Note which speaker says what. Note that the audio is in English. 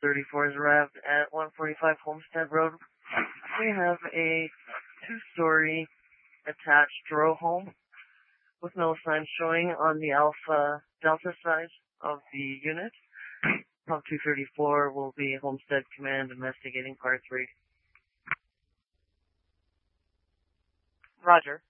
Speaker 1: 34 has arrived at 145 Homestead Road. We have a two-story attached row home with no sign showing on the Alpha Delta side of the unit. Pump 234 will be Homestead Command investigating Part 3.
Speaker 2: Roger.